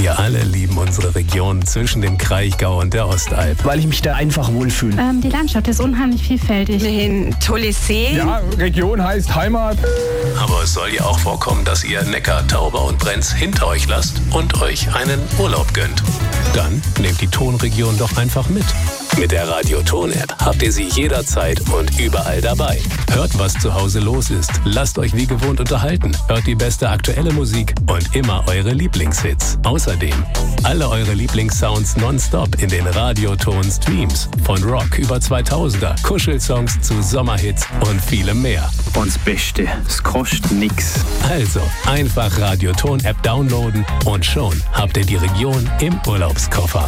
Wir alle lieben unsere Region zwischen dem Kraichgau und der Ostalb. Weil ich mich da einfach wohlfühle. Die Landschaft ist unheimlich vielfältig. Ein tolles See. Ja, Region heißt Heimat. Aber es soll ja auch vorkommen, dass ihr Neckar, Tauber und Brenz hinter euch lasst und euch einen Urlaub gönnt. Dann nehmt die Tonregion doch einfach mit. Mit der Radio-Ton-App habt ihr sie jederzeit und überall dabei. Hört, was zu Hause los ist. Lasst euch wie gewohnt unterhalten. Hört die beste aktuelle Musik und immer eure Lieblingshits. Außerdem alle eure Lieblingssounds nonstop in den Radio-Ton-Streams. Von Rock über 2000er, Kuschelsongs zu Sommerhits und vielem mehr. Und das Beste, es kostet nix. Also einfach Radio-Ton-App downloaden und schon habt ihr die Region im Urlaubskoffer.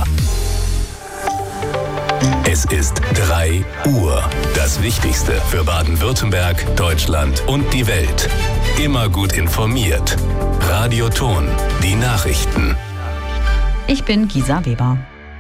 Es ist 3 Uhr. Das Wichtigste für Baden-Württemberg, Deutschland und die Welt. Immer gut informiert. Radio Ton, die Nachrichten. Ich bin Gisa Weber.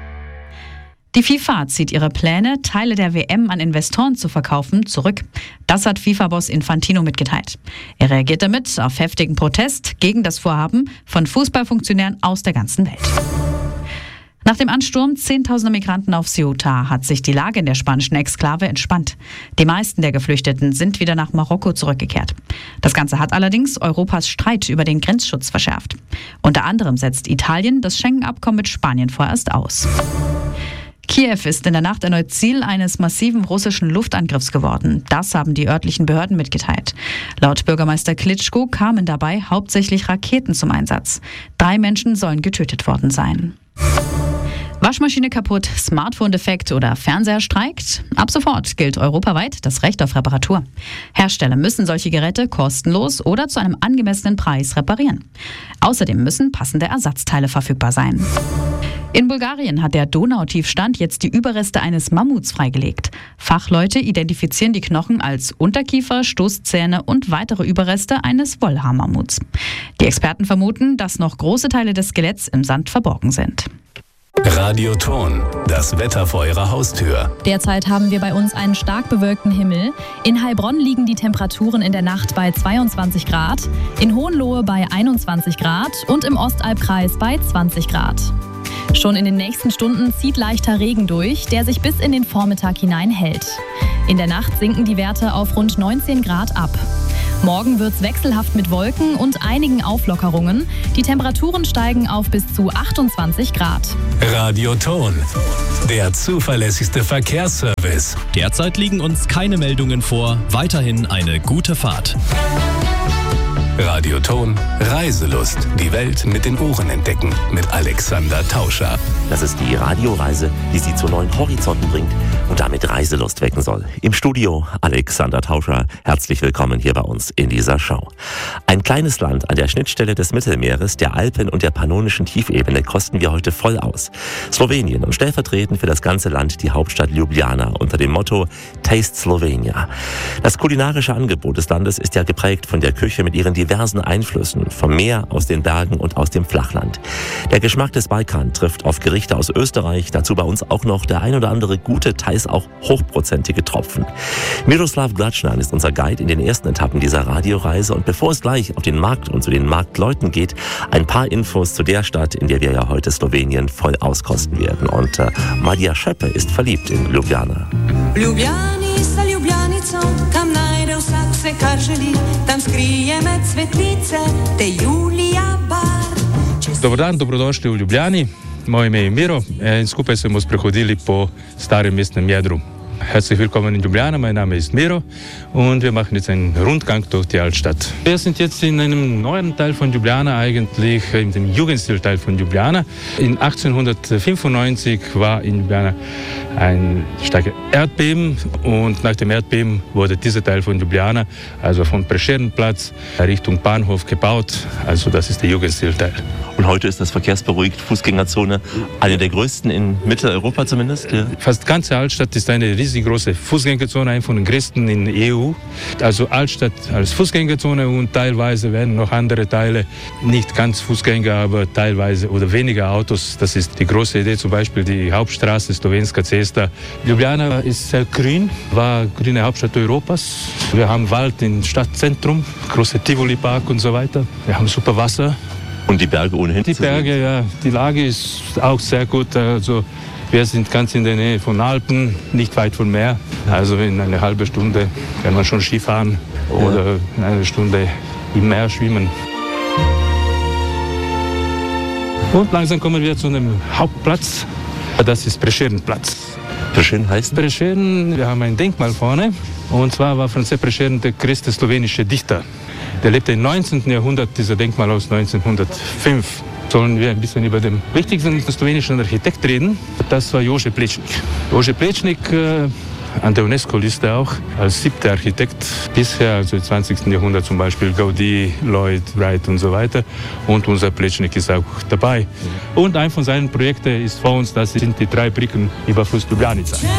Die FIFA zieht ihre Pläne, Teile der WM an Investoren zu verkaufen, zurück. Das hat FIFA-Boss Infantino mitgeteilt. Er reagiert damit auf heftigen Protest gegen das Vorhaben von Fußballfunktionären aus der ganzen Welt. Nach dem Ansturm 10.000er Migranten auf Ceuta hat sich die Lage in der spanischen Exklave entspannt. Die meisten der Geflüchteten sind wieder nach Marokko zurückgekehrt. Das Ganze hat allerdings Europas Streit über den Grenzschutz verschärft. Unter anderem setzt Italien das Schengen-Abkommen mit Spanien vorerst aus. Kiew ist in der Nacht erneut Ziel eines massiven russischen Luftangriffs geworden. Das haben die örtlichen Behörden mitgeteilt. Laut Bürgermeister Klitschko kamen dabei hauptsächlich Raketen zum Einsatz. 3 Menschen sollen getötet worden sein. Waschmaschine kaputt, Smartphone defekt oder Fernseher streikt? Ab sofort gilt europaweit das Recht auf Reparatur. Hersteller müssen solche Geräte kostenlos oder zu einem angemessenen Preis reparieren. Außerdem müssen passende Ersatzteile verfügbar sein. In Bulgarien hat der Donautiefstand jetzt die Überreste eines Mammuts freigelegt. Fachleute identifizieren die Knochen als Unterkiefer, Stoßzähne und weitere Überreste eines Wollhaarmammuts. Die Experten vermuten, dass noch große Teile des Skeletts im Sand verborgen sind. Radio Ton, das Wetter vor eurer Haustür. Derzeit haben wir bei uns einen stark bewölkten Himmel. In Heilbronn liegen die Temperaturen in der Nacht bei 22 Grad, in Hohenlohe bei 21 Grad und im Ostalbkreis bei 20 Grad. Schon in den nächsten Stunden zieht leichter Regen durch, der sich bis in den Vormittag hinein hält. In der Nacht sinken die Werte auf rund 19 Grad ab. Morgen wird's wechselhaft mit Wolken und einigen Auflockerungen. Die Temperaturen steigen auf bis zu 28 Grad. Radio Ton, der zuverlässigste Verkehrsservice. Derzeit liegen uns keine Meldungen vor. Weiterhin eine gute Fahrt. Radio Ton, Reiselust. Die Welt mit den Ohren entdecken. Mit Alexander Tauscher. Das ist die Radioreise, die Sie zu neuen Horizonten bringt und damit Reiselust wecken soll. Im Studio Alexander Tauscher. Herzlich willkommen hier bei uns in dieser Show. Ein kleines Land an der Schnittstelle des Mittelmeeres, der Alpen und der Pannonischen Tiefebene kosten wir heute voll aus. Slowenien und stellvertretend für das ganze Land die Hauptstadt Ljubljana unter dem Motto Taste Slovenia. Das kulinarische Angebot des Landes ist ja geprägt von der Küche mit ihren diversen Einflüssen, vom Meer, aus den Bergen und aus dem Flachland. Der Geschmack des Balkan trifft auf Gerichte aus Österreich, dazu bei uns auch noch der ein oder andere gute, teils auch hochprozentige Tropfen. Miroslav Glatschnan ist unser Guide in den ersten Etappen dieser Radioreise und bevor es gleich auf den Markt und zu den Marktleuten geht, ein paar Infos zu der Stadt, in der wir ja heute Slowenien voll auskosten werden. Und Madia Schöppe ist verliebt in Ljubljana. Ljubljani sa Ljubljanico, kam najde vsak vse, kar želi, tam skrije med cvetlice, te Julija bar. Dobar dan, dobrodošli v Ljubljani. Moje ime je Miro in skupaj smo sprehodili po starem mestnem jedru. Herzlich willkommen in Ljubljana, mein Name ist Miro und wir machen jetzt einen Rundgang durch die Altstadt. Wir sind jetzt in einem neuen Teil von Ljubljana, eigentlich in dem Jugendstil-Teil von Ljubljana. In 1895 war in Ljubljana ein starkes Erdbeben und nach dem Erdbeben wurde dieser Teil von Ljubljana, also von Prešernplatz Richtung Bahnhof gebaut, also das ist der Jugendstil-Teil. Und heute ist das verkehrsberuhigt, Fußgängerzone, eine der größten in Mitteleuropa zumindest. Ja. Fast die ganze Altstadt ist eine riesengroße Fußgängerzone, eine von den größten in der EU. Also Altstadt als Fußgängerzone und teilweise werden noch andere Teile, nicht ganz Fußgänger, aber teilweise oder weniger Autos. Das ist die große Idee, zum Beispiel die Hauptstraße Slovenska Cesta. Ljubljana ist sehr grün, war grüne Hauptstadt Europas. Wir haben Wald im Stadtzentrum, große Tivoli-Park und so weiter. Wir haben super Wasser. Und die Berge ohnehin? Die Berge, ja. Die Lage ist auch sehr gut. Also wir sind ganz in der Nähe von Alpen, nicht weit vom Meer. Also in einer halben Stunde kann man schon Skifahren oder in einer Stunde im Meer schwimmen. Und langsam kommen wir zu einem Hauptplatz. Das ist Prešeren-Platz. Prešeren heißt? Prešeren, wir haben ein Denkmal vorne. Und zwar war Franz Prešeren der größte slowenische Dichter. Der lebte im 19. Jahrhundert, dieser Denkmal aus 1905. Sollen wir ein bisschen über den wichtigsten slowenischen Architekt reden? Das war Jože Plečnik. Jože Plečnik, an der UNESCO-Liste auch, als 7. Architekt bisher, also im 20. Jahrhundert zum Beispiel Gaudí, Lloyd, Wright und so weiter. Und unser Plečnik ist auch dabei. Und ein von seinen Projekten ist vor uns, das sind die 3 Brücken über Fluss Ljubljanica.